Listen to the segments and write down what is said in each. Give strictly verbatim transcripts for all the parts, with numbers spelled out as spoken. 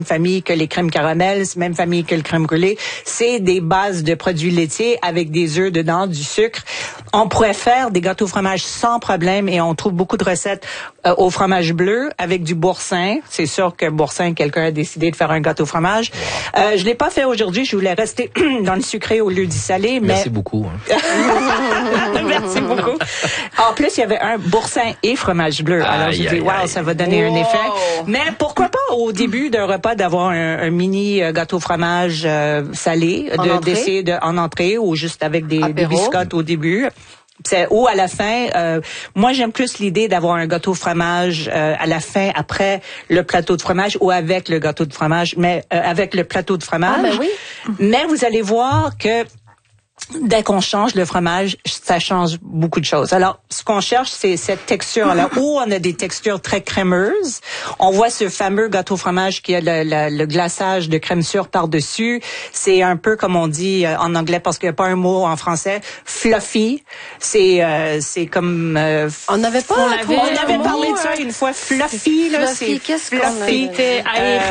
famille que les crèmes caramel, c'est même famille que le crème brûlée. C'est des bases de produits laitiers avec des œufs dedans, du sucre. On pourrait faire des gâteaux au fromage sans problème et on trouve beaucoup de recettes euh, au fromage bleu avec du boursin. C'est sûr que boursin, quelqu'un a décidé de faire un gâteau au fromage. Wow. Euh, je l'ai pas fait aujourd'hui. Je voulais rester dans le sucré au lieu du salé. Merci mais... beaucoup. Hein. Merci beaucoup. En plus, il y avait un boursin et fromage bleu. Alors, aïe, j'ai dit, aïe, wow, aïe. ça va donner wow. un effet. Mais pourquoi pas au début d'un repas d'avoir un, un mini euh, gâteau au fromage euh, salé, en de, entrée? d'essayer de, en entrée ou juste avec des, des Apéro. biscottes au début. C'est, ou à la fin, euh, moi j'aime plus l'idée d'avoir un gâteau au fromage euh, à la fin, après le plateau de fromage ou avec le gâteau de fromage, mais euh, avec le plateau de fromage. Ah, ben oui. Mais vous allez voir que dès qu'on change le fromage, ça change beaucoup de choses. Alors, ce qu'on cherche, c'est cette texture-là, où on a des textures très crémeuses. On voit ce fameux gâteau au fromage qui a le, le, le glaçage de crème sûre par-dessus. C'est un peu comme on dit euh, en anglais, parce qu'il n'y a pas un mot en français, fluffy. C'est euh, c'est comme... Euh, on n'avait pas... On avait, on avait parlé de ça une fois. Fluffy, là, fluffy, c'est... Qu'est-ce fluffy. C'était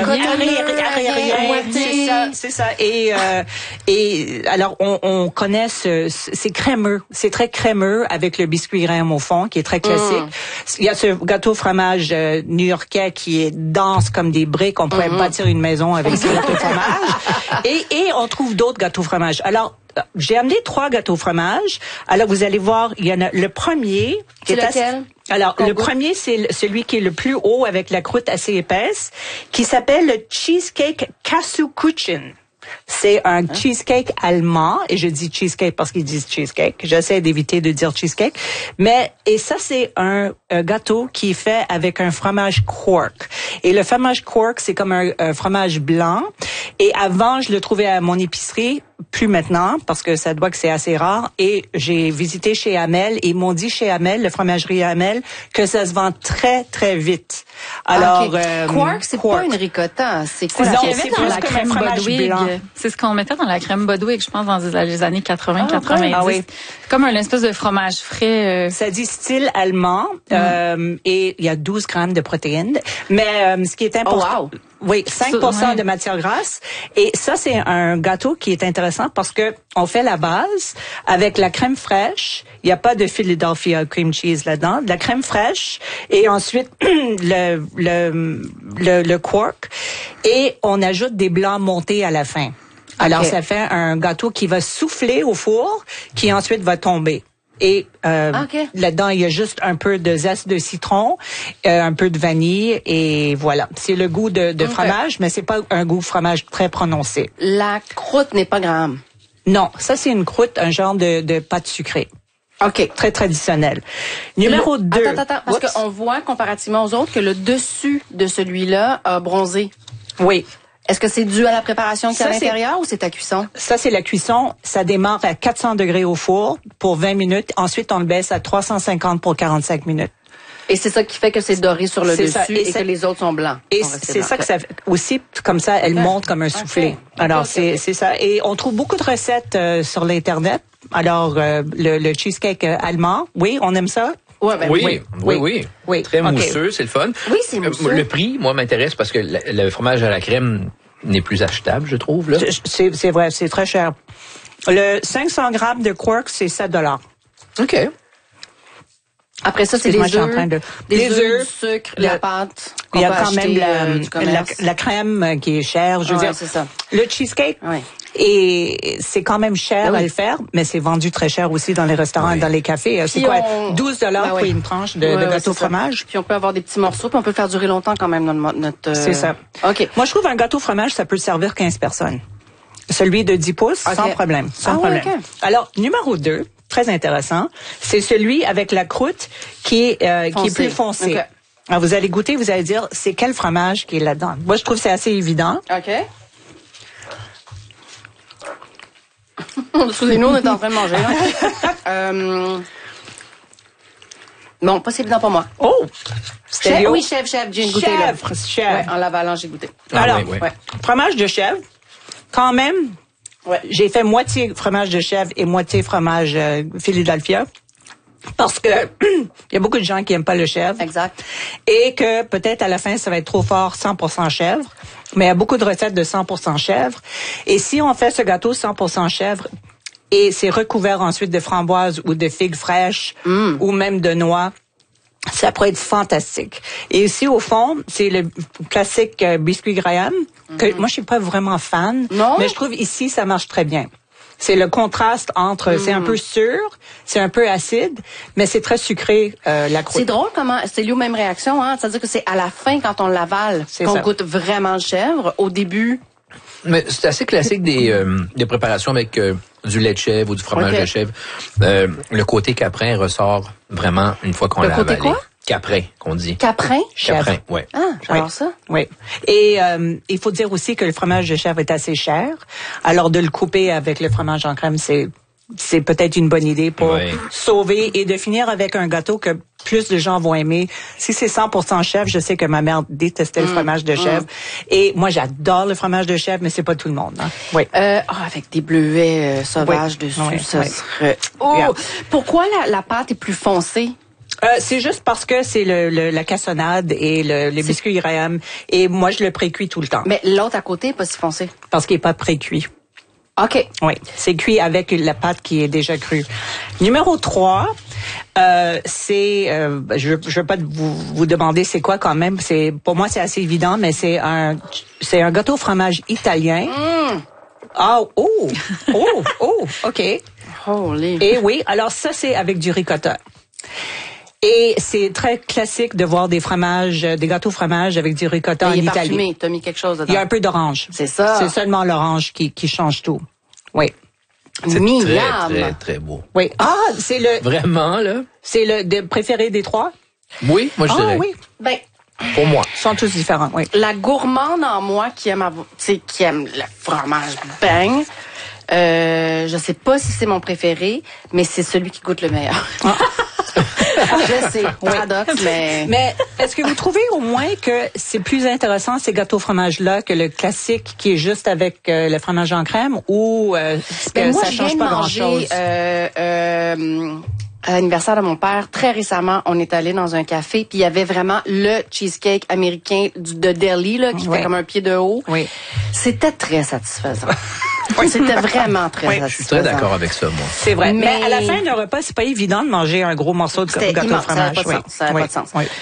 aérien. C'est ça, c'est ça. Et, euh, et alors, on, on connaît ce, c'est crémeux, c'est très crémeux avec le biscuit crème au fond qui est très classique. Mm. Il y a ce gâteau au fromage euh, new-yorkais qui est dense comme des briques. On pourrait mm-hmm. bâtir une maison avec ce gâteau au fromage. Et, et on trouve d'autres gâteaux au fromage. Alors, j'ai amené trois gâteaux au fromage. Alors, vous allez voir, il y en a le premier. C'est lequel? Assez, alors, Congo. Le premier, c'est celui qui est le plus haut avec la croûte assez épaisse, qui s'appelle le Cheesecake Käsekuchen. C'est un hein? cheesecake allemand, et je dis cheesecake parce qu'ils disent cheesecake. J'essaie d'éviter de dire cheesecake. Mais, et ça, c'est un, un gâteau qui est fait avec un fromage quark. Et le fromage quark, c'est comme un, un fromage blanc. Et avant, je le trouvais à mon épicerie. Plus maintenant, parce que ça doit que c'est assez rare. Et j'ai visité chez Hamel et ils m'ont dit chez Hamel, le fromagerie Hamel, que ça se vend très, très vite. Alors, okay. euh, Quark, c'est quark. Pas une ricotta. C'est quoi? C'est Non, ce qu'il y avait dans la crème Bodwig. Blanc. C'est ce qu'on mettait dans la crème Bodwig, je pense, dans les années quatre-vingts quatre-vingt-dix. Ah, oui. Comme un espèce de fromage frais. Euh... Ça dit style allemand. Mm. Euh, et il y a douze grammes de protéines. Mais euh, ce qui est important... Oh, wow. Oui, cinq pour cent de matière grasse. Et ça, c'est un gâteau qui est intéressant parce que on fait la base avec la crème fraîche. Il n'y a pas de Philadelphia cream cheese là-dedans. De la crème fraîche. Et ensuite, le, le, le, le quark. Et on ajoute des blancs montés à la fin. Alors, okay. Ça fait un gâteau qui va souffler au four, qui ensuite va tomber. Et euh, okay. là-dedans, il y a juste un peu de zeste de citron, euh, un peu de vanille, et voilà. C'est le goût de, de okay. fromage, mais c'est pas un goût fromage très prononcé. La croûte n'est pas grande. Non, ça c'est une croûte, un genre de, de pâte sucrée. OK. Très traditionnel. Numéro le, deux. Attends, attends, parce Oups. qu'on voit, comparativement aux autres, que le dessus de celui-là a bronzé. Oui. Est-ce que c'est dû à la préparation qu'il y a à l'intérieur ou c'est ta cuisson? Ça, c'est la cuisson. Ça démarre à quatre cents degrés au four pour vingt minutes. Ensuite, on le baisse à trois cent cinquante pour quarante-cinq minutes. Et c'est ça qui fait que c'est doré sur le c'est dessus ça. Et, et que les autres sont blancs. Et c'est ça que ça fait. Aussi, comme ça, elle monte comme un soufflé. Okay. Alors, okay, okay, c'est, okay. c'est ça. Et on trouve beaucoup de recettes euh, sur l'Internet. Alors, euh, le, le cheesecake euh, allemand, oui, on aime ça. Ouais, ben oui, oui, oui, oui, oui. Très okay. mousseux, c'est le fun. Oui, c'est mousseux. Euh, le prix, moi, m'intéresse parce que le, le fromage à la crème n'est plus achetable, je trouve. Là. C'est, c'est vrai, c'est très cher. Le cinq cents grammes de quark, c'est sept dollars. OK. Après ça, c'est des œufs, de... des œufs, du sucre, la pâte. Il y a quand même la, euh, la, la crème qui est chère. Je veux ouais, dire, c'est ça. Le cheesecake, ouais. et c'est quand même cher oui. à le faire, mais c'est vendu très cher aussi dans les restaurants oui. et dans les cafés. C'est quoi, on... douze dollars ben pour oui. une tranche de, ouais, de ouais, gâteau fromage? Puis on peut avoir des petits morceaux, puis on peut le faire durer longtemps quand même notre... notre c'est ça. OK. Moi, je trouve un gâteau fromage, ça peut servir quinze personnes. Celui de dix pouces, okay. sans problème. Sans ah, problème. Ouais, okay. Alors, numéro deux, très intéressant, c'est celui avec la croûte qui est, euh, qui est plus foncée. Okay. Alors, vous allez goûter, vous allez dire, c'est quel fromage qui est là-dedans? Moi, je trouve que c'est assez évident. OK. Excusez-nous, on est en train de manger. euh... Non, pas si évident pour moi. Oh! Chèvre, oui, chèvre, chèvre, j'ai goûté. Chèvre, là. chèvre. Ouais, en l'avalant, j'ai goûté. Ah, Alors, oui, oui. Ouais. Fromage de chèvre, quand même, ouais. J'ai fait moitié fromage de chèvre et moitié fromage euh, Philadelphia. Parce que il y a beaucoup de gens qui aiment pas le chèvre. Exact. Et que peut-être à la fin, ça va être trop fort, cent pour cent chèvre. Mais il y a beaucoup de recettes de cent pour cent chèvre. Et si on fait ce gâteau cent pour cent chèvre, et c'est recouvert ensuite de framboises ou de figues fraîches, mm. ou même de noix, ça pourrait être fantastique. Et ici, au fond, c'est le classique euh, biscuit Graham, que mm-hmm. moi, je suis pas vraiment fan, non? mais je trouve ici, ça marche très bien. C'est le contraste entre, mm. c'est un peu sûr, c'est un peu acide, mais c'est très sucré, euh, la croûte. C'est drôle comment, c'est lié aux mêmes réactions, hein. C'est-à-dire que c'est à la fin, quand on l'avale, qu'on ça. goûte vraiment le chèvre. Au début... Mais c'est assez classique des, euh, des préparations avec euh, du lait de chèvre ou du fromage okay. de chèvre. Euh, le côté caprin ressort vraiment une fois qu'on l'a avalé. Le côté quoi? Caprin, qu'on dit. Caprin? Caprin, oui. Ah, j'adore oui. ça. Oui. Et euh, il faut dire aussi que le fromage de chèvre est assez cher. Alors, de le couper avec le fromage en crème, c'est c'est peut-être une bonne idée pour oui. sauver et de finir avec un gâteau que plus de gens vont aimer. Si c'est cent pour cent chèvre, je sais que ma mère détestait mmh, le fromage de chèvre. Mmh. Et moi, j'adore le fromage de chèvre, mais c'est pas tout le monde. Hein. Oui. Euh, oh, avec des bleuets euh, sauvages oui. dessus, oui. ça oui. serait... Oh! Yeah. Pourquoi la, la pâte est plus foncée? Euh, c'est juste parce que c'est le, le la cassonade et le, le biscuit Graham. Et moi, je le précuis tout le temps. Mais l'autre à côté est pas si foncé. Parce qu'il est pas précuit. OK. Oui, c'est cuit avec la pâte qui est déjà crue. Numéro trois, euh, c'est, euh, je ne vais pas vous, vous demander c'est quoi quand même. C'est pour moi c'est assez évident, mais c'est un c'est un gâteau au fromage italien. Mm. Ah oh oh oh ok. Holy. Et oui, alors ça c'est avec du ricotta. Et c'est très classique de voir des fromages, des gâteaux fromage avec du ricotta en Italie. Italie. Tu as mis quelque chose dedans. Il y a un peu d'orange. C'est ça. C'est seulement l'orange qui, qui change tout. Oui. C'est Miam. très, très, très beau. Oui. Ah, c'est le... Vraiment, là? C'est le de, préféré des trois? Oui, moi, je ah, dirais. oui. Ben... Pour moi. Ils sont tous différents, oui. La gourmande en moi qui aime, avoir, qui aime le fromage bang, euh, je sais pas si c'est mon préféré, mais c'est celui qui goûte le meilleur. Ah. Je sais, paradoxe, oui. mais... Mais est-ce que vous trouvez au moins que c'est plus intéressant ces gâteaux fromage-là que le classique qui est juste avec euh, le fromage en crème ou euh, que ben moi, ça change pas grand-chose? Euh, euh, à l'anniversaire de mon père, très récemment, on est allé dans un café, puis il y avait vraiment le cheesecake américain du, de Delhi, là, qui oui. fait comme un pied de haut. Oui. C'était très satisfaisant. Oui. C'était vraiment très oui. satisfaisant. Je suis très d'accord avec ça, moi. C'est vrai. Mais, mais à la fin d'un repas, c'est pas évident de manger un gros morceau de gâteau immense, au fromage. Ça n'a pas de oui. sens. Ça n'a oui. pas de sens. Oui.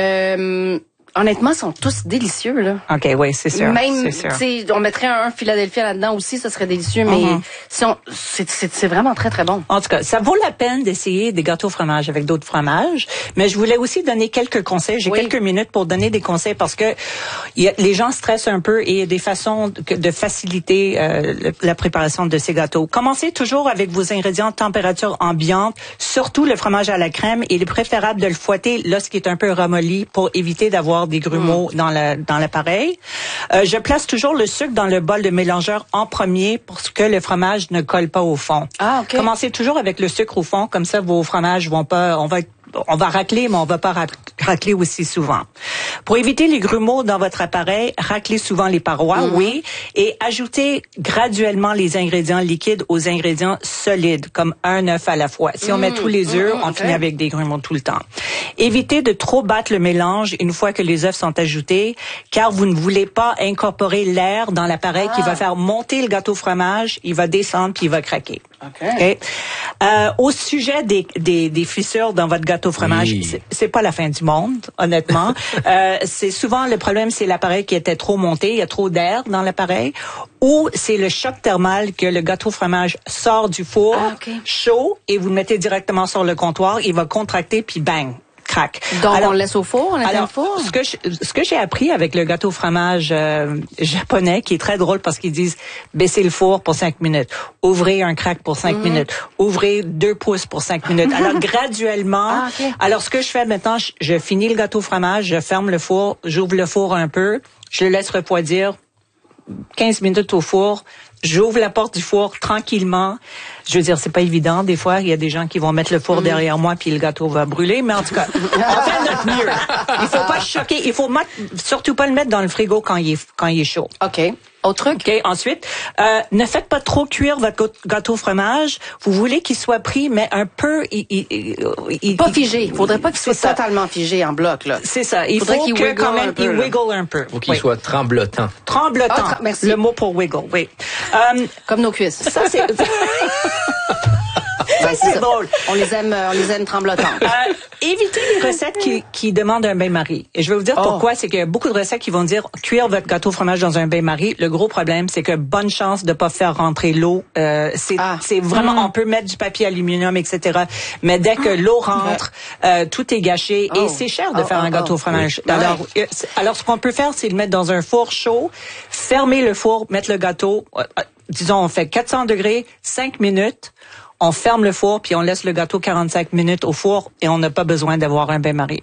Euh, honnêtement, ils sont tous délicieux, là. OK, oui, c'est sûr. Même, tu sais, on mettrait un Philadelphia là-dedans aussi, ça serait délicieux, mais mm-hmm. si on, c'est, c'est, c'est vraiment très, très bon. En tout cas, ça vaut la peine d'essayer des gâteaux au fromage avec d'autres fromages, mais je voulais aussi donner quelques conseils. J'ai oui. quelques minutes pour donner des conseils parce que y a, les gens stressent un peu et il y a des façons de, de faciliter euh, le, la préparation de ces gâteaux. Commencez toujours avec vos ingrédients de température ambiante, surtout le fromage à la crème. Il est préférable de le fouetter lorsqu'il est un peu ramolli pour éviter d'avoir des grumeaux mm. dans la dans l'appareil. Euh, je place toujours le sucre dans le bol de mélangeur en premier pour que le fromage ne colle pas au fond. Ah, OK. Commencez toujours avec le sucre au fond, comme ça vos fromages vont pas, on va on va racler, mais on va pas racler aussi souvent. Pour éviter les grumeaux dans votre appareil, raclez souvent les parois, mm-hmm. oui, et ajoutez graduellement les ingrédients liquides aux ingrédients solides, comme un œuf à la fois. Si on mm-hmm. met tous les œufs, mm-hmm. on okay. finit avec des grumeaux tout le temps. Évitez de trop battre le mélange une fois que les œufs sont ajoutés, car vous ne voulez pas incorporer l'air dans l'appareil ah. qui va faire monter le gâteau fromage, il va descendre puis il va craquer. Okay. Okay? Euh, au sujet des, des, des fissures dans votre gâteau fromage, oui. c'est, c'est pas la fin du monde, honnêtement. euh, c'est souvent le problème, c'est l'appareil qui était trop monté, il y a trop d'air dans l'appareil, ou c'est le choc thermal que le gâteau fromage sort du four ah, okay. chaud et vous le mettez directement sur le comptoir, il va contracter puis bang. Craque. Donc, alors, on le laisse au four, on laisse alors, au four? Ce que, je, ce que j'ai appris avec le gâteau fromage euh, japonais, qui est très drôle parce qu'ils disent baissez le four pour cinq minutes, ouvrez un crack pour cinq mm-hmm. minutes, ouvrez deux pouces pour cinq minutes. Alors, graduellement, ah, okay. alors ce que je fais maintenant, je, je finis le gâteau fromage, je ferme le four, j'ouvre le four un peu, je le laisse refroidir quinze minutes au four, j'ouvre la porte du four tranquillement. Je veux dire, c'est pas évident. Des fois, il y a des gens qui vont mettre le four mmh. derrière moi puis le gâteau va brûler. Mais en tout cas, on fait notre mieux. Il faut pas choquer. Il faut mat- surtout pas le mettre dans le frigo quand il est, quand il est chaud. OK. Autre truc? OK, ensuite, euh, ne faites pas trop cuire votre gâteau au fromage. Vous voulez qu'il soit pris, mais un peu... Il, il, il, pas il, figé. Il faudrait pas qu'il soit ça. totalement figé en bloc, là. C'est ça. Il faudrait faut qu'il que wiggle quand même, un peu, il là. wiggle un peu. Il faut qu'il oui. soit tremblotant. Tremblotant. Ah, tra- merci. Le mot pour wiggle, oui. Euh, Comme nos cuisses. ça, c'est... Ben, c'est ça. drôle. On les aime, euh, on les aime tremblotantes. Euh, évitez les recettes qui, qui demandent un bain-marie. Et je vais vous dire Oh. pourquoi. C'est qu'il y a beaucoup de recettes qui vont dire cuire votre gâteau au fromage dans un bain-marie. Le gros problème, c'est que bonne chance de pas faire rentrer l'eau. Euh, c'est, Ah. c'est vraiment, Mm. on peut mettre du papier aluminium, et cetera. Mais dès que l'eau rentre, euh, tout est gâché Oh. et c'est cher de Oh, faire oh, un gâteau oh. au fromage. Oui. Alors, Ouais. euh, c'est- alors ce qu'on peut faire, c'est le mettre dans un four chaud, fermer le four, mettre le gâteau. Euh, euh, disons, on fait quatre cents degrés, cinq minutes. On ferme le four, puis on laisse le gâteau quarante-cinq minutes au four et on n'a pas besoin d'avoir un bain-marie.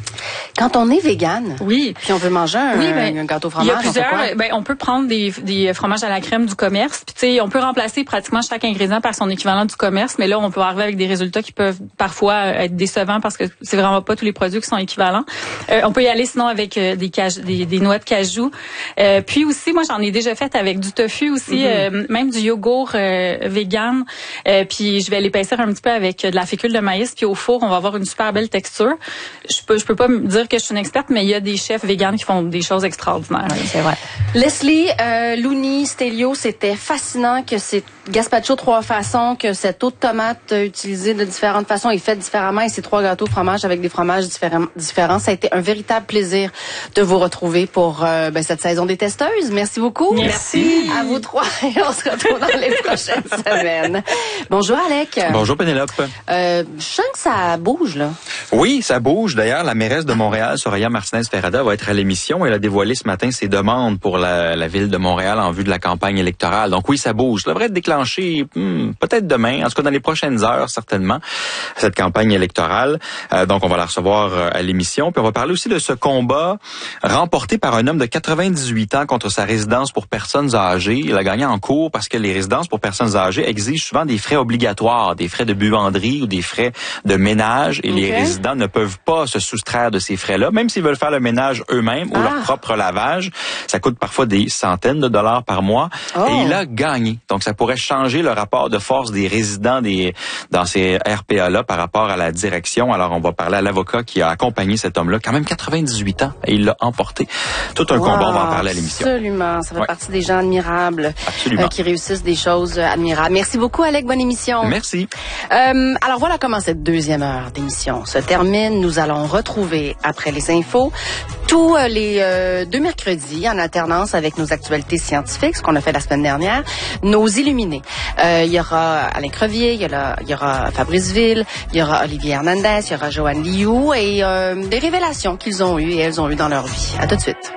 Quand on est végane, Oui. puis on veut manger un, Oui, ben, un gâteau au il y fromage, a on fait plusieurs. quoi? Ben, on peut prendre des, des fromages à la crème du commerce. Puis tu sais, on peut remplacer pratiquement chaque ingrédient par son équivalent du commerce, mais là, on peut arriver avec des résultats qui peuvent parfois être décevants parce que c'est vraiment pas tous les produits qui sont équivalents. Euh, on peut y aller sinon avec euh, des, caj- des des noix de cajou. Euh, puis aussi, moi, j'en ai déjà fait avec du tofu aussi, Mm-hmm. euh, même du yogourt euh, vegan. Euh, puis je vais l'épaissir un petit peu avec de la fécule de maïs. Puis au four, on va avoir une super belle texture. Je peux je peux pas me dire que je suis une experte, mais il y a des chefs véganes qui font des choses extraordinaires. Oui, c'est vrai. Leslie, euh, Looney, Stelio, c'était fascinant que c'est gazpacho trois façons, que cette eau de tomate euh, utilisée de différentes façons est faite différemment et ces trois gâteaux fromage avec des fromages différents. différents. Ça a été un véritable plaisir de vous retrouver pour euh, ben, cette saison des testeuses. Merci beaucoup. Merci. À vous trois et on se retrouve dans les prochaines semaines. Bonjour Alec. Bonjour Pénélope. Euh, je sens que ça bouge là. Oui, ça bouge. D'ailleurs, la mairesse de Montréal, Soraya Martinez-Ferrada, va être à l'émission. Elle a dévoilé ce matin ses demandes pour la, la ville de Montréal en vue de la campagne électorale. Donc oui, ça bouge. Ça devrait être déclenché hmm, peut-être demain, en tout cas dans les prochaines heures certainement, cette campagne électorale. Euh, donc on va la recevoir euh, à l'émission. Puis on va parler aussi de ce combat remporté par un homme de quatre-vingt-dix-huit ans contre sa résidence pour personnes âgées. Il a gagné en cours parce que les résidences pour personnes âgées exigent souvent des frais obligatoires, des frais de buanderie ou des frais de ménage et les Okay. résidents ne peuvent pas se soustraire de ces frais-là, même s'ils veulent faire le ménage eux-mêmes ou Ah. leur propre lavage. Ça coûte parfois des centaines de dollars par mois Oh. et il a gagné. Donc ça pourrait changer le rapport de force des résidents des dans ces R P A-là par rapport à la direction. Alors on va parler à l'avocat qui a accompagné cet homme-là, quand même quatre-vingt-dix-huit ans, et il l'a emporté. Tout un Wow, combat, on va en parler à l'émission. Absolument, ça fait Ouais. partie des gens admirables Absolument. euh, qui réussissent des choses euh, admirables. Merci beaucoup Alec, bonne émission. Merci. Euh, alors voilà comment cette deuxième heure d'émission se termine. Nous allons retrouver après les infos tous euh, les euh, deux mercredis en alternance avec nos actualités scientifiques, ce qu'on a fait la semaine dernière, nos illuminés. Euh, il y aura Alain Crevier, il y aura, il y aura Fabrice Ville, il y aura Olivier Hernandez, il y aura Joanne Liu et euh, des révélations qu'ils ont eues et elles ont eues dans leur vie. À tout de suite.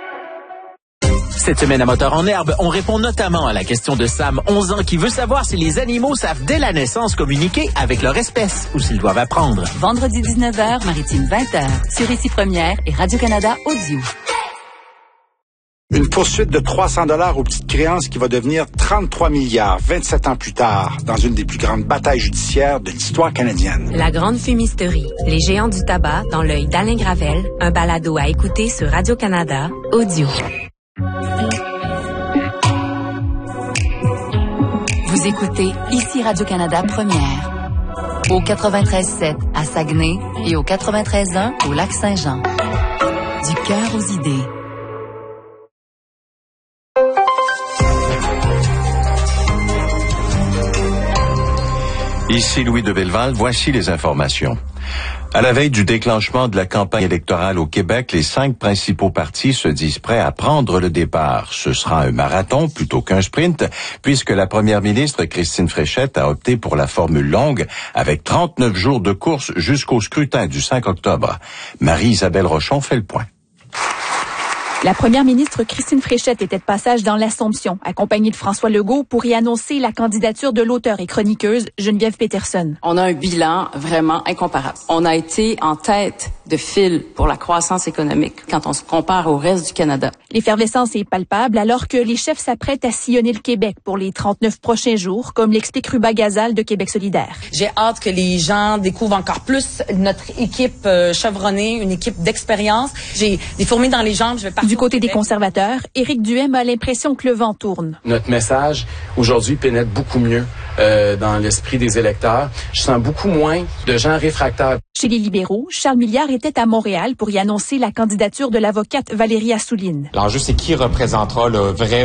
Cette semaine à Moteur en Herbe, on répond notamment à la question de Sam, onze ans, qui veut savoir si les animaux savent dès la naissance communiquer avec leur espèce ou s'ils doivent apprendre. Vendredi dix-neuf heures, Maritime vingt heures, sur Ici Première et Radio-Canada Audio. Une poursuite de trois cents dollars aux petites créances qui va devenir trente-trois milliards vingt-sept ans plus tard dans une des plus grandes batailles judiciaires de l'histoire canadienne. La grande fumisterie, les géants du tabac dans l'œil d'Alain Gravel, un balado à écouter sur Radio-Canada Audio. Vous écoutez Ici Radio-Canada Première. Au quatre-vingt-treize sept à Saguenay et au quatre-vingt-treize un au Lac-Saint-Jean. Du cœur aux idées. Ici Louis de Belleval, voici les informations. À la veille du déclenchement de la campagne électorale au Québec, les cinq principaux partis se disent prêts à prendre le départ. Ce sera un marathon plutôt qu'un sprint, puisque la première ministre Christine Fréchette a opté pour la formule longue, avec trente-neuf jours de course jusqu'au scrutin du cinq octobre. Marie-Isabelle Rochon fait le point. La première ministre Christine Fréchette était de passage dans l'Assomption, accompagnée de François Legault, pour y annoncer la candidature de l'auteure et chroniqueuse Geneviève Peterson. On a un bilan vraiment incomparable. On a été en tête de fil pour la croissance économique quand on se compare au reste du Canada. L'effervescence est palpable alors que les chefs s'apprêtent à sillonner le Québec pour les trente-neuf prochains jours, comme l'explique Ruba Gazal de Québec solidaire. J'ai hâte que les gens découvrent encore plus notre équipe euh, chevronnée, une équipe d'expérience. J'ai des fourmis dans les jambes, je vais partir. Du côté des conservateurs, Éric Duhem a l'impression que le vent tourne. Notre message, aujourd'hui, pénètre beaucoup mieux euh, dans l'esprit des électeurs. Je sens beaucoup moins de gens réfractaires. Chez les libéraux, Charles Milliard était à Montréal pour y annoncer la candidature de l'avocate Valérie Assouline. L'enjeu, c'est qui représentera le vrai